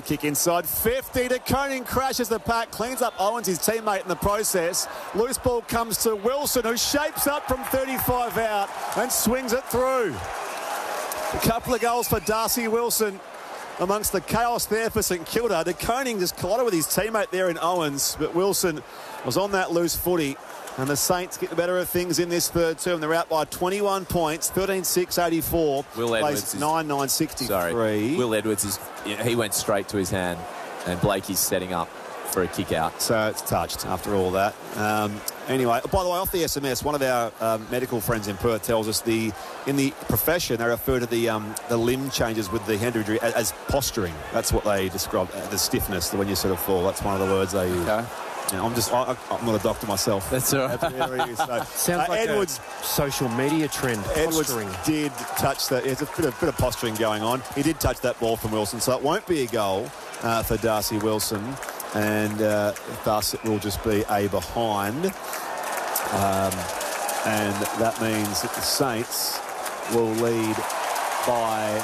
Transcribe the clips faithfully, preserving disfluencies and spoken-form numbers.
kick inside fifty to Koning, crashes the pack, cleans up Owens, his teammate, in the process. Loose ball comes to Wilson, who shapes up from thirty-five out and swings it through. A couple of goals for Darcy Wilson amongst the chaos there for St Kilda. De Koning just collided with his teammate there in Owens, but Wilson was on that loose footy. And the Saints get the better of things in this third term. They're out by twenty-one points, thirteen six eighty-four. Will Edwards is nine nine sixty-three. Sorry. Will Edwards is he went straight to his hand, and Blakey's setting up for a kick out. So it's touched after all that. Um, anyway, by the way, off the S M S, one of our um, medical friends in Perth tells us the in the profession they refer to the um, the limb changes with the hand injury as, as posturing. That's what they describe, uh, the stiffness when you sort of fall. That's one of the words they use. Okay. Yeah, I'm just, I, I'm not a doctor myself. That's all right. That's so, Sounds uh, like Edwards, a social media trend. Edwards Posturing. did touch that. There's a bit of, bit of posturing going on. He did touch that ball from Wilson, so it won't be a goal uh, for Darcy Wilson. And uh, thus it will just be a behind. Um, and that means that the Saints will lead by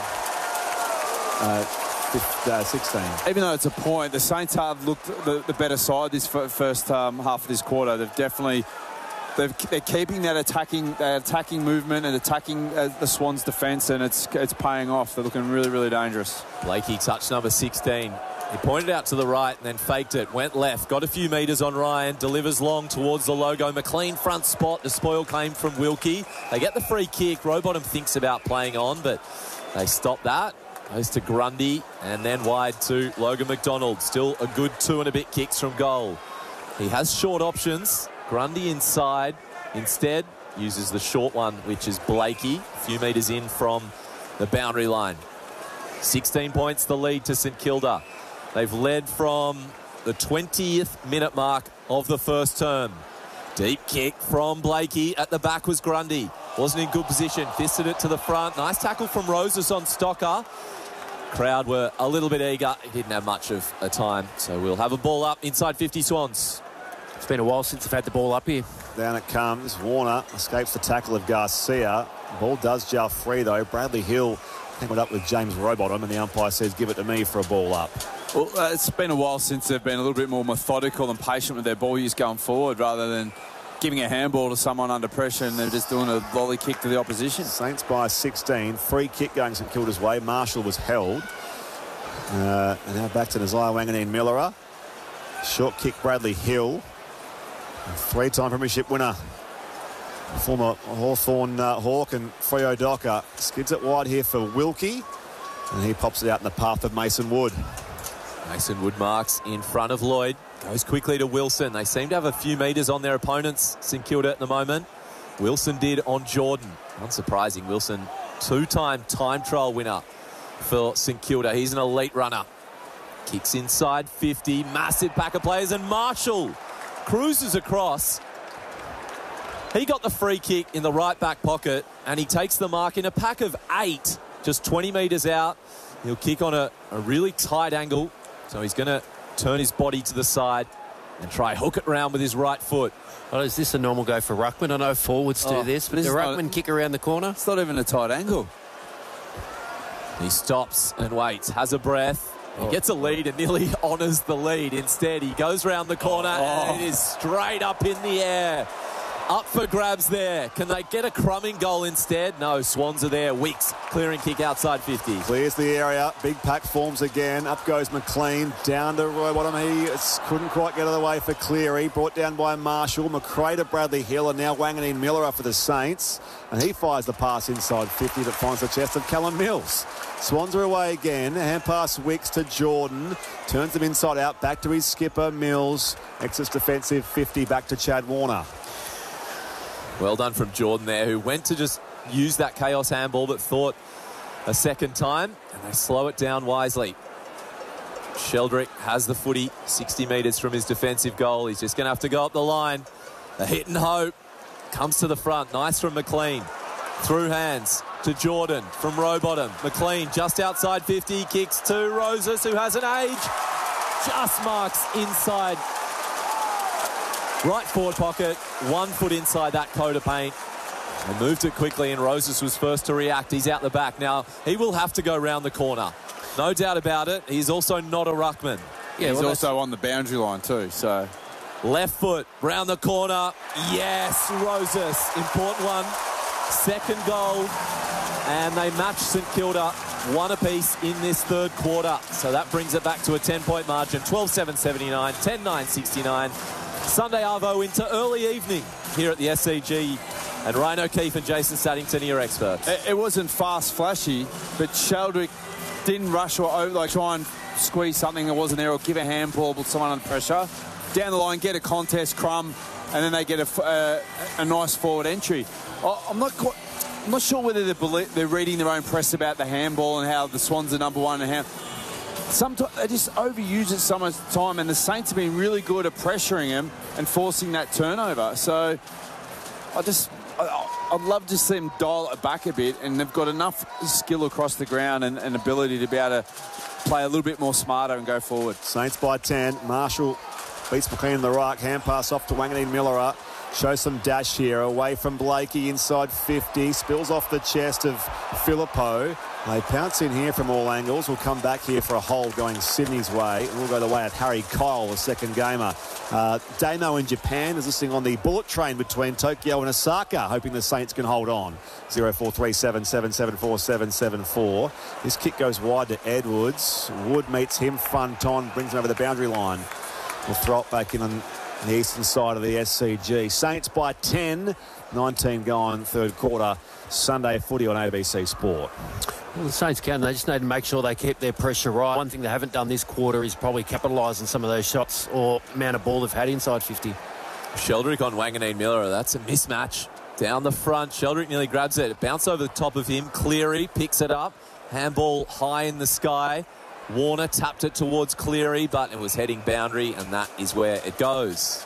Uh, Uh, sixteen. Even though it's a point, the Saints have looked the, the better side this first um, half of this quarter. They've definitely they've, they're keeping that attacking that attacking movement and attacking uh, the Swans' defence, and it's it's paying off. They're looking really really dangerous. Blakey touched number sixteen. He pointed out to the right and then faked it, went left, got a few metres on Ryan, delivers long towards the logo. McLean front spot, the spoil claim from Wilkie. They get the free kick. Rowbottom thinks about playing on, but they stop that. Goes to Grundy and then wide to Logan McDonald. Still a good two and a bit kicks from goal. He has short options. Grundy inside. Instead, uses the short one, which is Blakey. A few metres in from the boundary line. sixteen points the lead to St Kilda. They've led from the twentieth minute mark of the first term. Deep kick from Blakey. At the back was Grundy. Wasn't in good position. Fisted it to the front. Nice tackle from Roses on Stocker. Crowd were a little bit eager. He didn't have much of a time. So we'll have a ball up inside fifty Swans. It's been a while since they've had the ball up here. Down it comes. Warner escapes the tackle of Garcia. Ball does jar free though. Bradley Hill tangled up with James Rowbottom, and the umpire says give it to me for a ball up. Well, uh, it's been a while since they've been a little bit more methodical and patient with their ball use going forward, rather than giving a handball to someone under pressure and they're just doing a volley kick to the opposition. Saints by sixteen. Free kick going St Kilda's way. Marshall was held. Uh, and now back to Nazaya Wanganeen Millera. Short kick Bradley Hill. Three-time premiership winner. Former Hawthorn uh, Hawk and Freo Docker. Skids it wide here for Wilkie. And he pops it out in the path of Mason Wood. Mason Wood marks in front of Lloyd. Goes quickly to Wilson. They seem to have a few metres on their opponents, St Kilda, at the moment. Wilson did on Jordan. Unsurprising, Wilson, two-time time trial winner for St Kilda. He's an elite runner. Kicks inside fifty. Massive pack of players. And Marshall cruises across. He got the free kick in the right back pocket, and he takes the mark in a pack of eight, just twenty metres out. He'll kick on a, a really tight angle. So he's going to turn his body to the side and try hook it round with his right foot. Well, is this a normal go for Ruckman? I know forwards do oh, this, but this the is Ruckman not, kick around the corner? It's not even a tight angle. He stops and waits, has a breath. He gets a lead and nearly honours the lead. Instead, he goes round the corner oh. and it is straight up in the air. Up for grabs there. Can they get a crumbing goal instead? No, Swans are there. Weeks clearing kick outside fifty. Clears the area. Big pack forms again. Up goes McLean. Down to Rowbottom. He couldn't quite get out of the way for Cleary. Brought down by Marshall. McRae to Bradley Hill. And now Wanganeen Miller up for the Saints. And he fires the pass inside fifty that finds the chest of Callum Mills. Swans are away again. Hand pass Wicks to Jordan. Turns them inside out. Back to his skipper, Mills. Exits defensive fifty. Back to Chad Warner. Well done from Jordan there, who went to just use that chaos handball but thought a second time, and they slow it down wisely. Sheldrick has the footy sixty metres from his defensive goal. He's just going to have to go up the line. A hit and hope comes to the front. Nice from McLean. Through hands to Jordan from Rowbottom. McLean just outside fifty, kicks to Roses, who has an age. Just marks inside right forward pocket, one foot inside that coat of paint. And moved it quickly, and Roses was first to react. He's out the back now. He will have to go round the corner. No doubt about it. He's also not a ruckman. Yeah, He's well, also on the boundary line too, so... Left foot, round the corner. Yes, Roses. Important one. Second goal. And they match St Kilda one apiece in this third quarter. So that brings it back to a ten-point margin. twelve seven seventy-nine, ten nine sixty-nine. Sunday Arvo into early evening here at the S C G. And Ryan O'Keefe and Jason Saddington are your experts. It, it wasn't fast, flashy, but Sheldrick didn't rush or over, like try and squeeze something that wasn't there or give a handball with someone under pressure. Down the line, get a contest crumb, and then they get a, uh, a nice forward entry. I, I'm not quite, I'm not sure whether they're, believe, they're reading their own press about the handball and how the Swans are number one and how sometimes they just overuse it so much time, and the Saints have been really good at pressuring them and forcing that turnover. So I just I, I'd love to see them dial it back a bit, and they've got enough skill across the ground and, and ability to be able to play a little bit more smarter and go forward. Saints by ten. Marshall beats McLean in the ruck. Hand pass off to Wanganeen Miller. Shows some dash here. Away from Blakey inside fifty. Spills off the chest of Filippo. They pounce in here from all angles. We'll come back here for a hold going Sydney's way. We'll go the way of Harry Kyle, the second gamer. Uh, Damo in Japan is listening on the bullet train between Tokyo and Osaka, hoping the Saints can hold on. zero four three seven, seven seven four, seven seven four. This kick goes wide to Edwards. Wood meets him. Funton brings him over the boundary line. We'll throw it back in on the eastern side of the S C G. Saints by ten. nineteen going third quarter. Sunday footy on A B C Sport. Well, the Saints can. They just need to make sure they keep their pressure right. One thing they haven't done this quarter is probably capitalise on some of those shots or amount of ball they've had inside fifty. Sheldrick on Wanganeen Miller. That's a mismatch. Down the front. Sheldrick nearly grabs it. It bounced over the top of him. Cleary picks it up. Handball high in the sky. Warner tapped it towards Cleary, but it was heading boundary, and that is where it goes.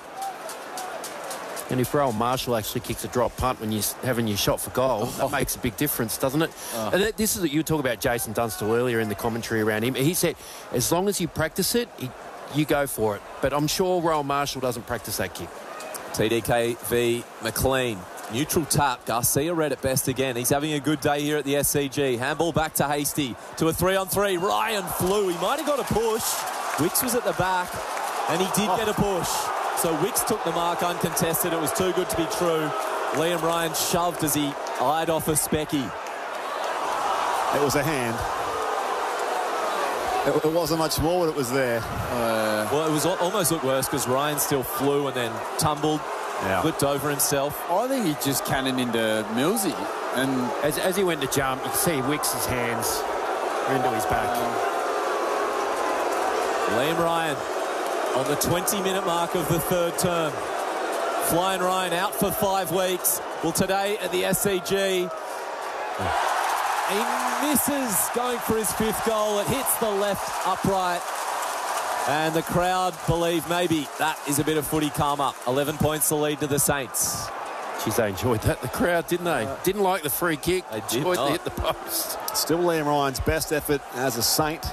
And if Rowan Marshall actually kicks a drop punt when you're having your shot for goal, that makes a big difference, doesn't it? Oh. And this is what you were talking about Jason Dunstall earlier in the commentary around him. He said, as long as you practice it, he, you go for it. But I'm sure Rowan Marshall doesn't practice that kick. T D K v McLean. Neutral tap. Garcia read it best again. He's having a good day here at the S C G. Handball back to Hasty. To a three-on-three. Ryan flew. He might have got a push. Wicks was at the back, and he did oh. get a push. So Wicks took the mark uncontested. It was too good to be true. Liam Ryan shoved as he eyed off a Specky. It was a hand. It, it wasn't much more, but it was there. Uh, well, it was almost looked worse because Ryan still flew and then tumbled, yeah. flipped over himself. I think he just cannoned into Millsy. And as, as he went to jump, you could see Wicks's hands into his back. Liam Ryan on the twenty-minute mark of the third term. Flying Ryan out for five weeks. Well, today at the S C G, he misses going for his fifth goal. It hits the left upright. And the crowd believe maybe that is a bit of footy karma. eleven points the lead to the Saints. Geez, they enjoyed that, the crowd, didn't they? Uh, didn't like the free kick. They did enjoyed not. to hit the post. Still Liam Ryan's best effort as a Saint